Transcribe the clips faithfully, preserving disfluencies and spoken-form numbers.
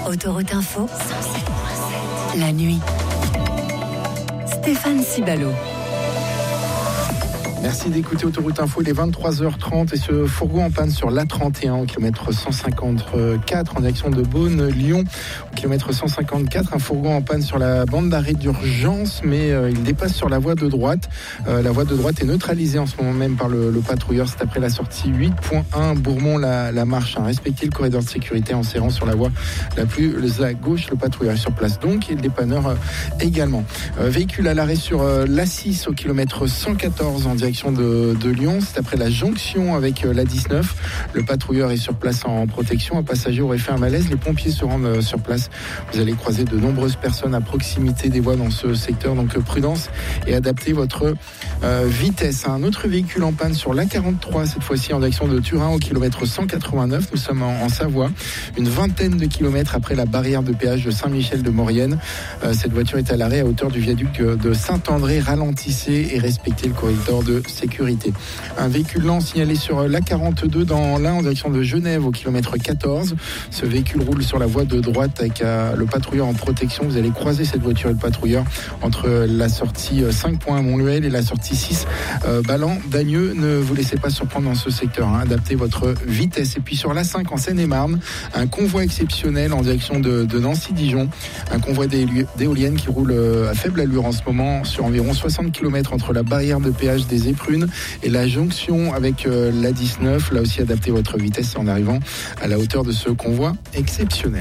Autoroute Info, cent sept virgule sept. La nuit. Stéphane Cibalo. Merci d'écouter Autoroute Info, il est vingt-trois heures trente et ce fourgon en panne sur l'A trente et un au kilomètre cent cinquante-quatre en direction de Beaune-Lyon. Au kilomètre cent cinquante-quatre, un fourgon en panne sur la bande d'arrêt d'urgence, mais euh, il dépasse sur la voie de droite. Euh, la voie de droite est neutralisée en ce moment même par le, le patrouilleur. C'est après la sortie huit point un Bourmont-la-Marche. Hein. Respectez le corridor de sécurité en serrant sur la voie la plus à gauche. Le patrouilleur est sur place donc et le dépanneur euh, également. Euh, véhicule à l'arrêt sur euh, l'A six au kilomètre cent quatorze en direction De, de Lyon, c'est après la jonction avec la dix-neuf. Le patrouilleur est sur place en protection. Un passager aurait fait un malaise. Les pompiers se rendent sur place. Vous allez croiser de nombreuses personnes à proximité des voies dans ce secteur. Donc prudence et adaptez votre euh, vitesse. Un autre véhicule en panne sur l'A quarante-trois, cette fois-ci en direction de Turin au kilomètre cent quatre-vingt-neuf. Nous sommes en, en Savoie, une vingtaine de kilomètres après la barrière de péage de Saint-Michel-de-Maurienne. Euh, cette voiture est à l'arrêt à hauteur du viaduc de Saint-André. Ralentissez et respectez le corridor de sécurité. Un véhicule lent signalé sur l'A quarante-deux dans l'Ain en direction de Genève au kilomètre quatorze. Ce véhicule roule sur la voie de droite avec euh, le patrouilleur en protection. Vous allez croiser cette voiture et le patrouilleur entre la sortie cinq point un Montluel et la sortie six euh, Ballan-Dagneux. Ne vous laissez pas surprendre dans ce secteur. Hein. Adaptez votre vitesse. Et puis sur l'A cinq en Seine-et-Marne, un convoi exceptionnel en direction de, de Nancy-Dijon. Un convoi d'éoliennes qui roule à faible allure en ce moment sur environ soixante kilomètres entre la barrière de péage des Éprunes et la jonction avec euh, l'A dix-neuf. Là aussi, adaptez votre vitesse en arrivant à la hauteur de ce convoi exceptionnel.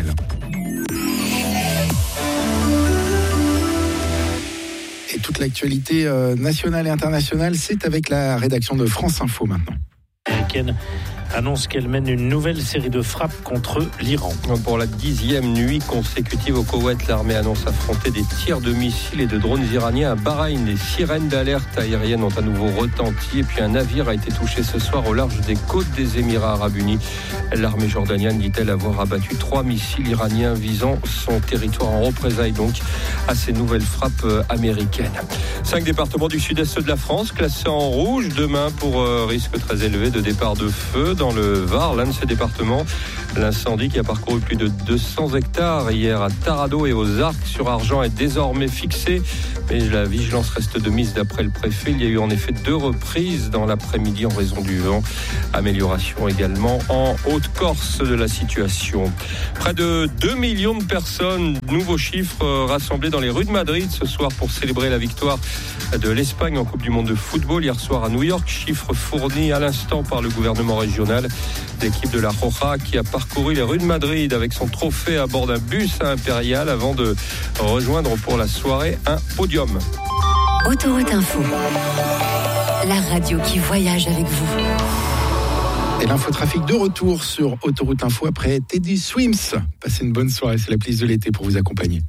Et toute l'actualité euh, nationale et internationale, c'est avec la rédaction de France Info maintenant. Américaine annonce qu'elle mène une nouvelle série de frappes contre l'Iran. Pour la dixième nuit consécutive au Koweït, l'armée annonce affronter des tirs de missiles et de drones iraniens à Bahreïn. Des sirènes d'alerte aérienne ont à nouveau retenti et puis un navire a été touché ce soir au large des côtes des Émirats arabes unis. L'armée jordanienne dit-elle avoir abattu trois missiles iraniens visant son territoire en représailles donc à ces nouvelles frappes américaines. Cinq départements du sud-est de la France classés en rouge demain pour euh, risque très élevé de départ de feu. Dans le Var, l'un de ces départements, l'incendie qui a parcouru plus de deux cents hectares hier à Taradot et aux Arcs sur Argent est désormais fixé. Mais la vigilance reste de mise d'après le préfet. Il y a eu en effet deux reprises dans l'après-midi en raison du vent. Amélioration également en Haute-Corse de la situation. Près de deux millions de personnes, nouveau chiffre, rassemblés dans les rues de Madrid ce soir pour célébrer la victoire de l'Espagne en Coupe du Monde de football hier soir à New York. Chiffre fourni à l'instant par le gouvernement régional. L'équipe de la Roja qui a parcouru les rues de Madrid avec son trophée à bord d'un bus impérial avant de rejoindre pour la soirée un podium. Autoroute Info, la radio qui voyage avec vous. Et l'infotrafic de retour sur Autoroute Info après Teddy Swims. Passez une bonne soirée, c'est la playlist de l'été pour vous accompagner.